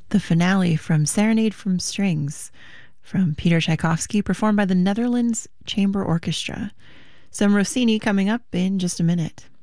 The finale from Serenade from Strings from Peter Tchaikovsky, performed by the Netherlands Chamber Orchestra. Some Rossini coming up in just a minute.